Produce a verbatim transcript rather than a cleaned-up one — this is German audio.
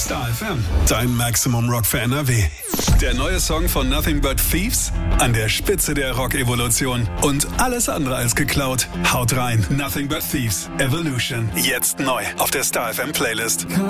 Star F M, dein Maximum Rock für N R W. Der neue Song von Nothing But Thieves, an der Spitze der Rock-Evolution und alles andere als geklaut. Haut rein, Nothing But Thieves, Evolution, jetzt neu auf der Star F M Playlist.